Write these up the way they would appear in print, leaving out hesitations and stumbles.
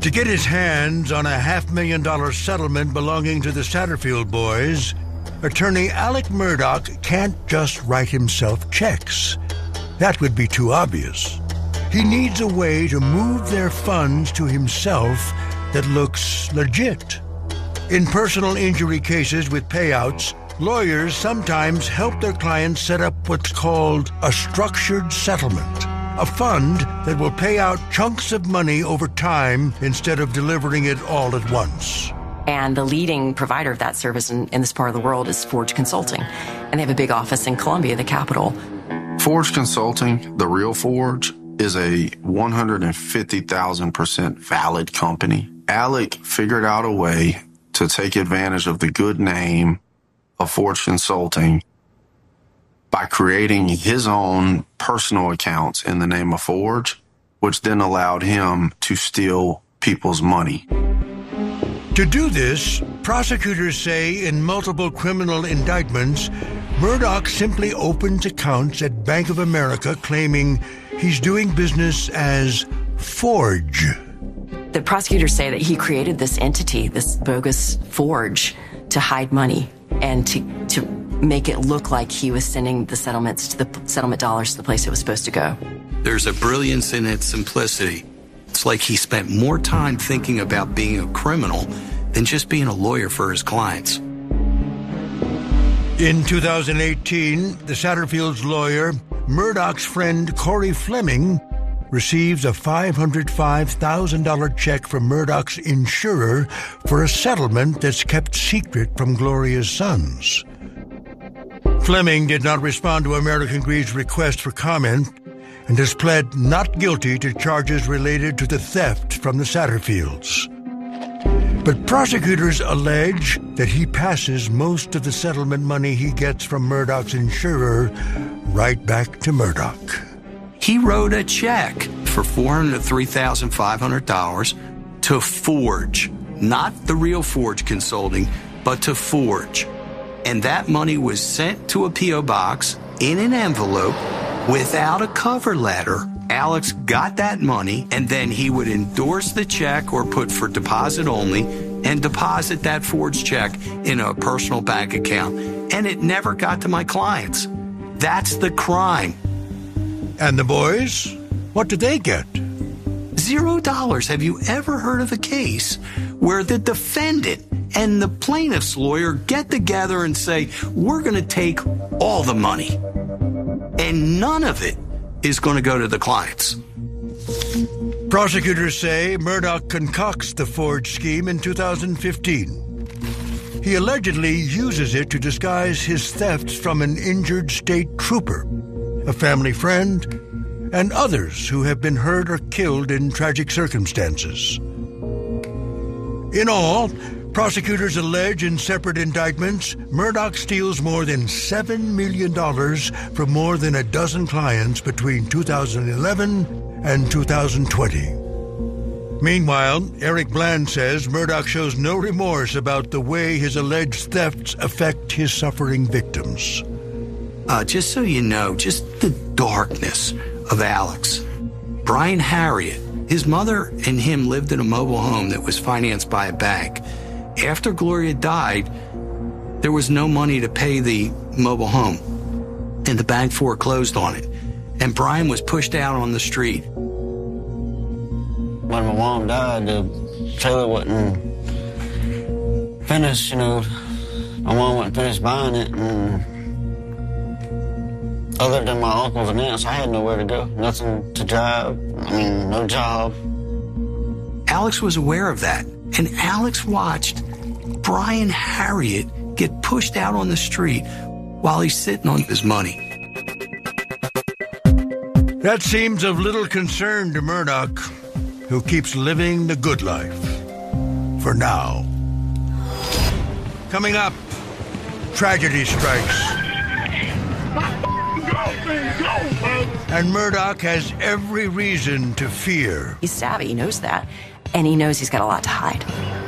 To get his hands on a $500,000 settlement belonging to the Satterfield boys, attorney Alec Murdaugh can't just write himself checks. That would be too obvious. He needs a way to move their funds to himself that looks legit. In personal injury cases with payouts, lawyers sometimes help their clients set up what's called a structured settlement, a fund that will pay out chunks of money over time instead of delivering it all at once. And the leading provider of that service in this part of the world is Forge Consulting. And they have a big office in Columbia, the capital. Forge Consulting, the real Forge, is a 150,000% valid company. Alec figured out a way to take advantage of the good name of Forge Consulting by creating his own personal accounts in the name of Forge, which then allowed him to steal people's money. To do this, prosecutors say in multiple criminal indictments, Murdaugh simply opens accounts at Bank of America claiming he's doing business as Forge. The prosecutors say that he created this entity, this bogus Forge, to hide money and to make it look like he was sending the settlement dollars to the place it was supposed to go. There's a brilliance in its simplicity. It's like he spent more time thinking about being a criminal than just being a lawyer for his clients. In 2018, the Satterfield's lawyer, Murdaugh's friend Corey Fleming, receives a $505,000 check from Murdaugh's insurer for a settlement that's kept secret from Gloria's sons. Fleming did not respond to American Greed's request for comment and has pled not guilty to charges related to the theft from the Satterfields. But prosecutors allege that he passes most of the settlement money he gets from Murdaugh's insurer right back to Murdaugh. He wrote a check for $403,500 to Forge, not the real Forge Consulting, but to Forge. And that money was sent to a P.O. box in an envelope without a cover letter. Alex got that money, and then he would endorse the check or put for deposit only and deposit that Forge check in a personal bank account. And it never got to my clients. That's the crime. And the boys? What did they get? $0. Have you ever heard of a case where the defendant and the plaintiff's lawyer get together and say, we're going to take all the money, and none of it is going to go to the clients? Prosecutors say Murdaugh concocts the Forge scheme in 2015. He allegedly uses it to disguise his thefts from an injured state trooper, a family friend, and others who have been hurt or killed in tragic circumstances. In all, prosecutors allege in separate indictments, Murdaugh steals more than $7 million from more than a dozen clients between 2011 and 2020. Meanwhile, Eric Bland says Murdaugh shows no remorse about the way his alleged thefts affect his suffering victims. Just so you know, just the darkness of Alex. Brian Harriet, his mother and him lived in a mobile home that was financed by a bank. After Gloria died, there was no money to pay the mobile home, and the bank foreclosed on it. And Brian was pushed out on the street. When my mom died, the trailer wasn't finished, My mom wasn't finished buying it, and other than my uncles and aunts, I had nowhere to go, nothing to drive, no job. Alex was aware of that, and Alex watched Brian Harriet get pushed out on the street while he's sitting on his money. That seems of little concern to Murdaugh, who keeps living the good life. For now. Coming up, tragedy strikes. And Murdaugh has every reason to fear. He's savvy, he knows that. And he knows he's got a lot to hide.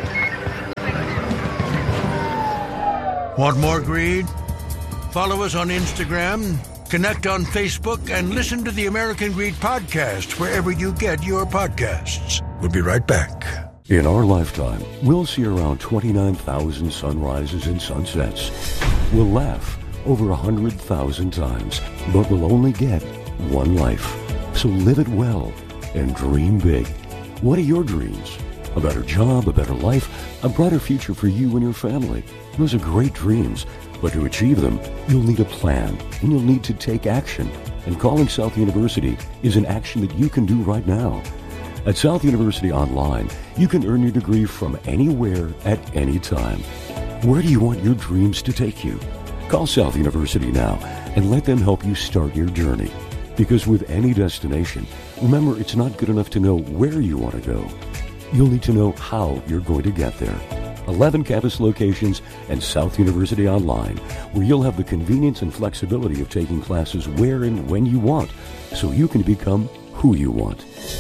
Want more greed? Follow us on Instagram, connect on Facebook, and listen to the American Greed Podcast wherever you get your podcasts. We'll be right back. In our lifetime, we'll see around 29,000 sunrises and sunsets. We'll laugh over 100,000 times, but we'll only get one life. So live it well and dream big. What are your dreams? A better job, a better life, a brighter future for you and your family. Those are great dreams, but to achieve them, you'll need a plan and you'll need to take action. And calling South University is an action that you can do right now. At South University Online, you can earn your degree from anywhere at any time. Where do you want your dreams to take you? Call South University now and let them help you start your journey. Because with any destination, remember, it's not good enough to know where you want to go. You'll need to know how you're going to get there. 11 campus locations and South University Online, where you'll have the convenience and flexibility of taking classes where and when you want, so you can become who you want.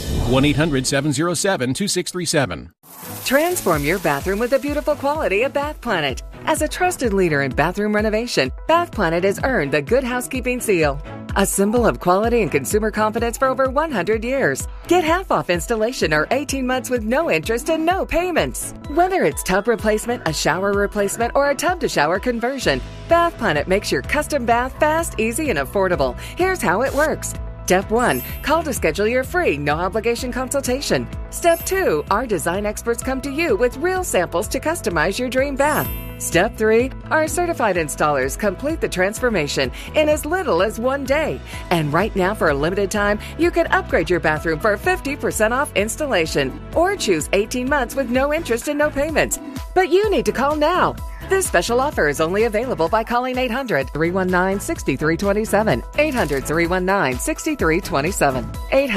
1-800-707-2637. Transform your bathroom with the beautiful quality of Bath Planet. As a trusted leader in bathroom renovation, Bath Planet has earned the Good Housekeeping seal, a symbol of quality and consumer confidence for over 100 years. Get half off installation or 18 months with no interest and no payments. Whether it's tub replacement, a shower replacement, or a tub-to-shower conversion, Bath Planet makes your custom bath fast, easy, and affordable. Here's how it works. Step 1, call to schedule your free, no-obligation consultation. Step 2, our design experts come to you with real samples to customize your dream bath. Step 3, our certified installers complete the transformation in as little as 1 day. And right now, for a limited time, you can upgrade your bathroom for 50% off installation or choose 18 months with no interest and no payments. But you need to call now. This special offer is only available by calling 800-319-6327. 800-319-6327.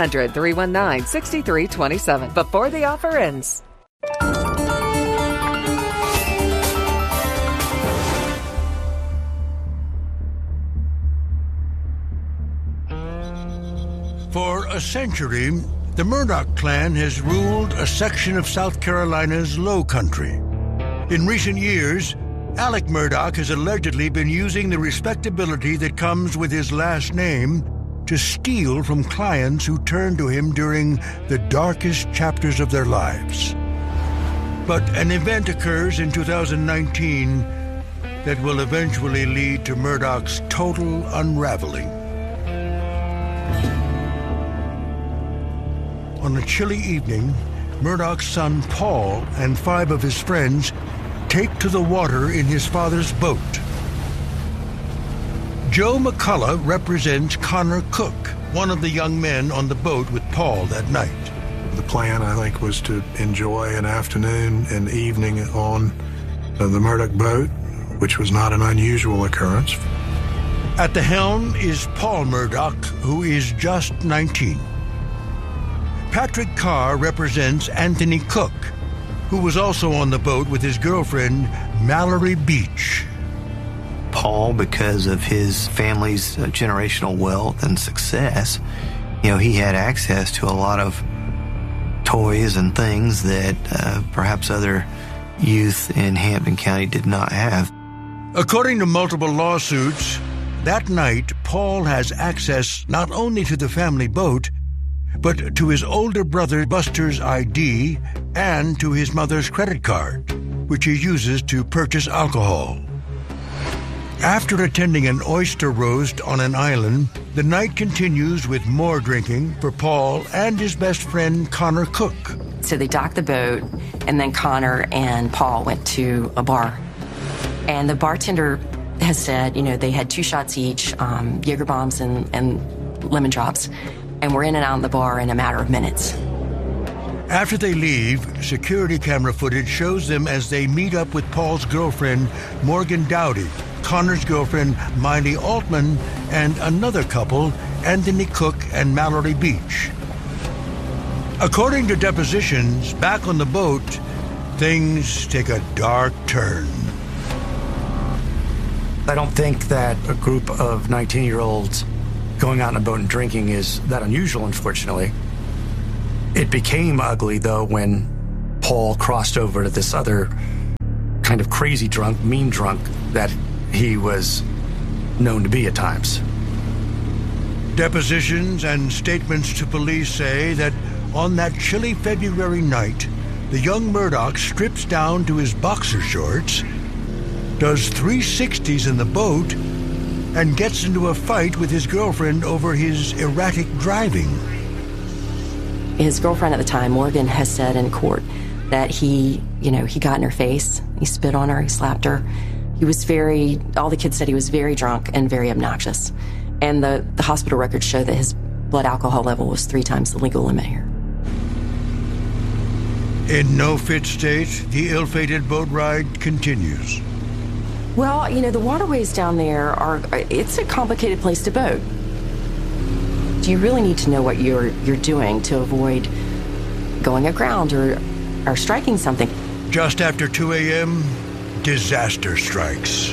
800-319-6327 before the offer ends. For a century, the Murdaugh clan has ruled a section of South Carolina's Low Country. In recent years, Alec Murdaugh has allegedly been using the respectability that comes with his last name to steal from clients who turn to him during the darkest chapters of their lives. But an event occurs in 2019 that will eventually lead to Murdaugh's total unraveling. On a chilly evening, Murdaugh's son Paul and 5 of his friends take to the water in his father's boat. Joe McCullough represents Connor Cook, one of the young men on the boat with Paul that night. The plan, I think, was to enjoy an afternoon and evening on the Murdaugh boat, which was not an unusual occurrence. At the helm is Paul Murdaugh, who is just 19. Patrick Carr represents Anthony Cook, who was also on the boat with his girlfriend, Mallory Beach. Paul, because of his family's generational wealth and success, he had access to a lot of toys and things that perhaps other youth in Hampton County did not have. According to multiple lawsuits, that night, Paul has access not only to the family boat, but to his older brother Buster's ID and to his mother's credit card, which he uses to purchase alcohol. After attending an oyster roast on an island, the night continues with more drinking for Paul and his best friend Connor Cook. So they docked the boat, and then Connor and Paul went to a bar. And the bartender has said, they had 2 shots each, Jaeger bombs and lemon drops. And we're in and out of the bar in a matter of minutes. After they leave, security camera footage shows them as they meet up with Paul's girlfriend, Morgan Dowdy, Connor's girlfriend, Miley Altman, and another couple, Anthony Cook and Mallory Beach. According to depositions, back on the boat, things take a dark turn. I don't think that a group of 19-year-olds going out on a boat and drinking is that unusual, unfortunately. It became ugly, though, when Paul crossed over to this other kind of crazy drunk, mean drunk that he was known to be at times. Depositions and statements to police say that on that chilly February night, the young Murdaugh strips down to his boxer shorts, does 360s in the boat, and gets into a fight with his girlfriend over his erratic driving. His girlfriend at the time, Morgan, has said in court that he got in her face, he spit on her, he slapped her. He was all the kids said he was very drunk and very obnoxious. And the hospital records show that his blood alcohol level was 3 times the legal limit here. In no fit state, the ill-fated boat ride continues. Well, the waterways down there it's a complicated place to boat. Do you really need to know what you're doing to avoid going aground or striking something? Just after 2 a.m., disaster strikes.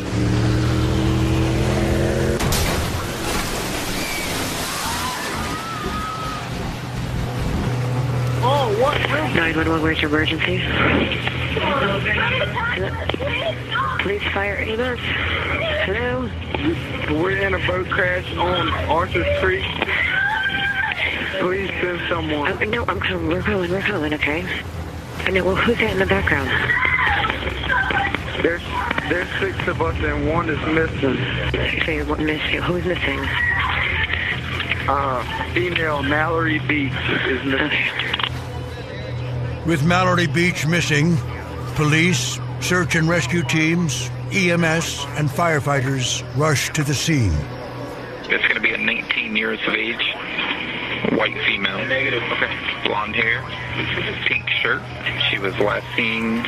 Oh, what? 911, where's your emergency? Police, fire, ambulance. Hello? We're in a boat crash on Arthur Street. Please send someone. No, we're calling, okay? No, well, who's that in the background? There's 6 of us and one is missing. So you're missing. Who's missing? Female Mallory Beach is missing. With Mallory Beach missing, police, search and rescue teams, EMS, and firefighters rush to the scene. It's going to be 19 years of age, white female. Negative. Okay. Blonde hair, pink shirt. She was last seen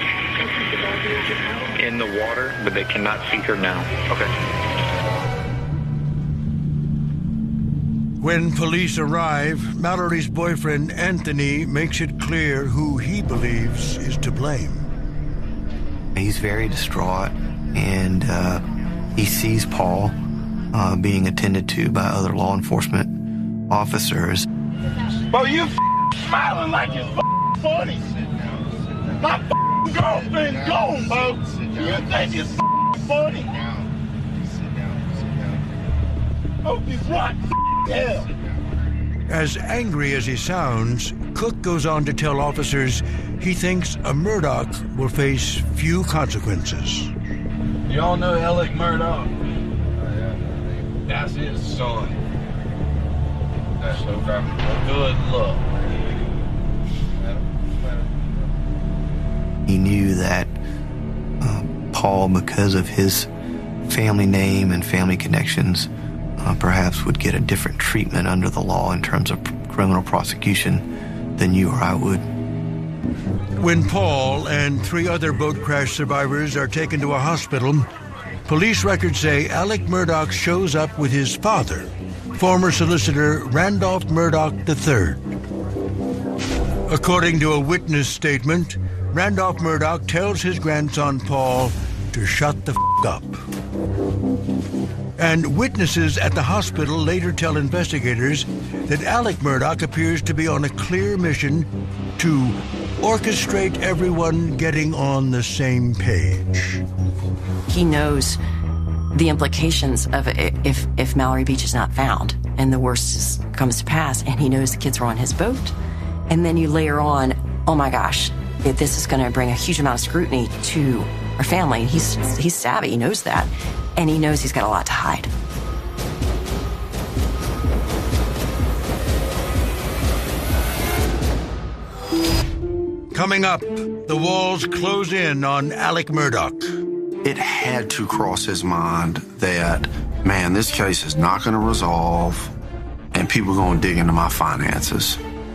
in the water, but they cannot see her now. Okay. When police arrive, Mallory's boyfriend, Anthony, makes it clear who he believes is to blame. He's very distraught, and he sees Paul being attended to by other law enforcement officers. Bro, you smiling like it's funny. My girlfriend's gone, bro. You think it's funny? Hope he's right. Yeah. As angry as he sounds, Cook goes on to tell officers he thinks a Murdaugh will face few consequences. Y'all know Alec Murdaugh? That's his son. That's okay. Good luck. He knew that Paul, because of his family name and family connections, perhaps would get a different treatment under the law in terms of criminal prosecution than you or I would. When Paul and 3 other boat crash survivors are taken to a hospital, police records say Alec Murdaugh shows up with his father, former solicitor Randolph Murdaugh III. According to a witness statement, Randolph Murdaugh tells his grandson Paul to shut the up. And witnesses at the hospital later tell investigators that Alec Murdaugh appears to be on a clear mission to orchestrate everyone getting on the same page. He knows the implications of if Mallory Beach is not found and the worst comes to pass, and he knows the kids are on his boat. And then you layer on, oh my gosh, this is going to bring a huge amount of scrutiny to our family. He's savvy, he knows that. And he knows he's got a lot to hide. Coming up, the walls close in on Alec Murdaugh. It had to cross his mind that, man, this case is not going to resolve, and people are going to dig into my finances.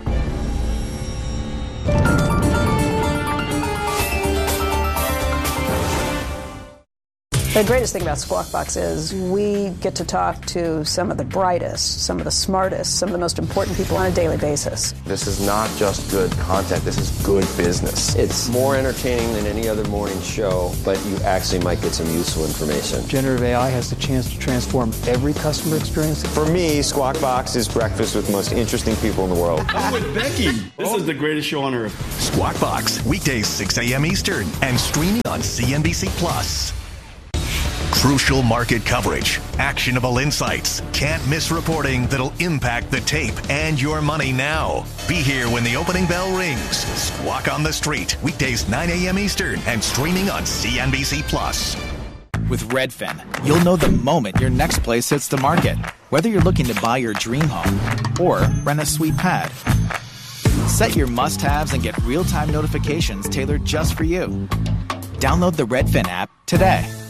The greatest thing about Squawk Box is we get to talk to some of the brightest, some of the smartest, some of the most important people on a daily basis. This is not just good content, this is good business. It's more entertaining than any other morning show, but you actually might get some useful information. Generative AI has the chance to transform every customer experience. For me, Squawk Box is breakfast with the most interesting people in the world. I'm with Becky. This is the greatest show on earth. Squawk Box, weekdays 6 a.m. Eastern, and streaming on CNBC Plus. Crucial market coverage, actionable insights, can't miss reporting that'll impact the tape and your money now. Be here when the opening bell rings. Squawk on the Street, weekdays 9 a.m. Eastern and streaming on CNBC Plus. With Redfin, you'll know the moment your next place hits the market, whether you're looking to buy your dream home or rent a sweet pad. Set your must-haves and get real-time notifications tailored just for you. Download the Redfin app today.